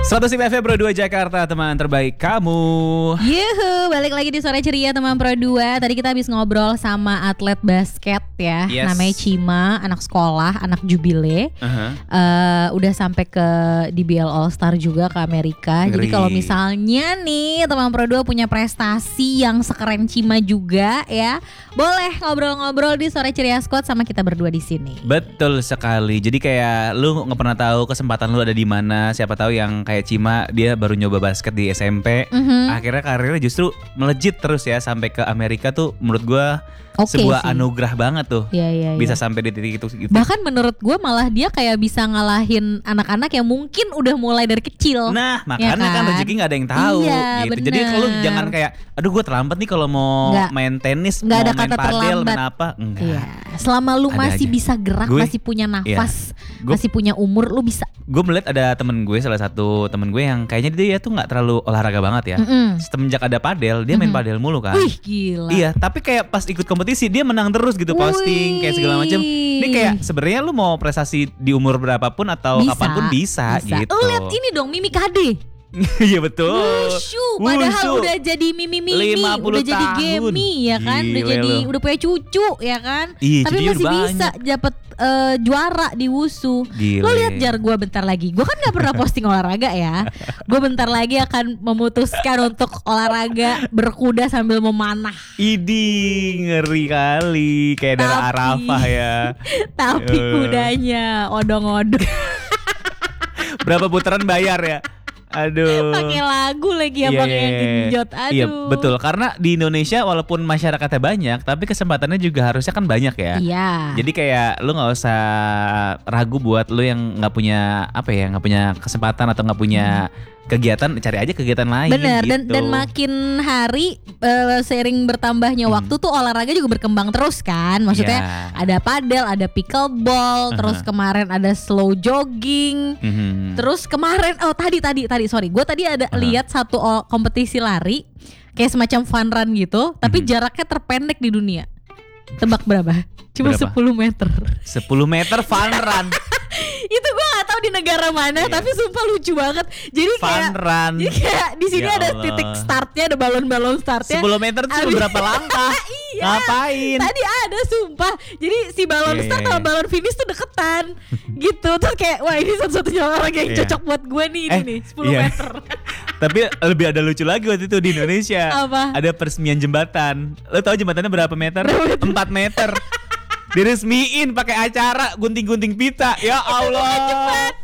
100 FM Pro 2 Jakarta, teman terbaik kamu. Yuhu, balik lagi di Sore Ceria teman Pro 2. Tadi kita habis ngobrol sama atlet basket ya, Yes. namanya Cima, anak sekolah, anak jubile. Udah sampai ke DBL All Star juga ke Amerika. Jadi Ngeri. kalau misalnya nih teman Pro 2 punya prestasi yang sekeren Cima juga ya, boleh ngobrol-ngobrol di Sore Ceria Squad sama kita berdua di sini. Betul sekali. Jadi kayak lu nggak pernah tahu kesempatan lu ada di mana. Siapa tahu yang kayak Cima, dia baru nyoba basket di SMP. Akhirnya karirnya justru melejit terus ya sampai ke Amerika tuh. Menurut gua Oke sebuah sih. anugerah banget tuh. Iya. Bisa sampai di titik itu gitu. Bahkan menurut gue malah dia kayak bisa ngalahin anak-anak yang mungkin udah mulai dari kecil. Nah makanya kan kan? rezeki gak ada yang tahu Iya, gitu. Jadi bener. kalau jangan kayak aduh gue terlambat nih kalau mau Nggak. main tenis, Nggak mau ada main kata padel, terlambat. main apa. Enggak. Iya, selama lu Ada masih aja. bisa gerak, Gue- masih punya nafas, masih punya umur, lu bisa. Gue melihat ada temen gue, salah satu temen gue yang kayaknya dia tuh nggak terlalu olahraga banget ya. Semenjak ada padel, dia main padel mulu kan. Wih gila. Iya, tapi kayak pas ikut kompetisi dia menang terus gitu, posting kayak segala macam. Ini kayak sebenarnya lu mau prestasi di umur berapapun atau kapanpun bisa gitu. Lu lihat ini dong, Mimi Kade. Iya betul. Wushu, padahal Wushu. udah jadi Mimi, 50 udah jadi tahun. Gemi ya kan, udah Gile jadi lu. udah punya cucu ya kan. Iya, tapi cucunya masih udah bisa dapat juara di Wushu. Gile. Lo lihat jar gue bentar lagi. Gue kan nggak pernah posting olahraga ya. Gue bentar lagi akan memutuskan untuk olahraga berkuda sambil memanah. Idi ngeri kali kayak darah Tapi- Arafah ya. Tapi kudanya odong-odong. Berapa putaran bayar ya? Aduh. Pakai lagu lagi Iya, abang iya, yang iya. genjot. Aduh. Iya betul, karena di Indonesia walaupun masyarakatnya banyak, tapi kesempatannya juga harusnya kan banyak ya. Iya. Jadi kayak lu nggak usah ragu buat lu yang nggak punya apa ya, nggak punya kesempatan atau nggak punya kegiatan, cari aja kegiatan lain. Bener, gitu. dan makin hari seiring bertambahnya waktu tuh olahraga juga berkembang terus kan. Maksudnya Iya. ada padel, ada pickleball, terus kemarin ada slow jogging. Mhm. Terus kemarin tadi sorry, gue tadi ada lihat satu kompetisi lari kayak semacam fun run gitu, tapi jaraknya terpendek di dunia. Tebak berapa? Cuma Berapa? 10 meter. 10 meter fun run. Itu gue gak tahu di negara mana, tapi sumpah lucu banget. Jadi Fun kayak run. jadi kayak di sini Ya ada Allah. titik startnya, ada balon-balon startnya. 10 meter tuh Abis- berapa langkah? Iya. Ngapain? Tadi ada sumpah. Jadi si balon Iya, start iya, sama iya. balon finish tuh deketan. Gitu. Terus kayak wah ini satu-satunya olahraga yang Iya. cocok buat gue nih ini nih 10 iya. meter. Tapi lebih ada lucu lagi waktu itu di Indonesia. Apa? Ada peresmian jembatan. Lo tau jembatannya berapa meter? 4 meter. Diresmiin pakai acara gunting-gunting pita. Ya Allah.